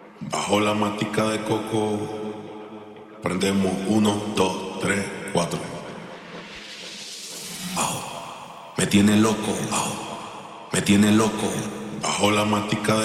Bajo la matica de coco, prendemos 1, 2, 3, 4. Me tiene loco, me tiene loco. Bajo la matica de